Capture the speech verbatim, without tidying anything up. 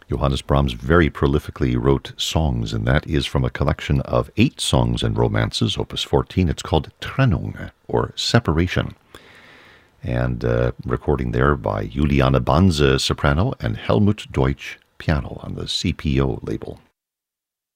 Johannes Brahms very prolifically wrote songs, and that is from a collection of eight songs and romances, opus fourteen. It's called Trennung, or Separation. And uh, recording there by Juliane Banse, soprano, and Helmut Deutsch, piano, on the C P O label.